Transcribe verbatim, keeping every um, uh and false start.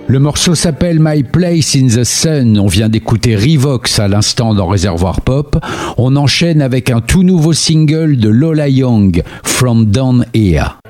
Le morceau s'appelle My Place in the Sun. On vient d'écouter Revox à l'instant dans Réservoir Pop. On enchaîne avec un tout nouveau single de Lola Young, From Down Here.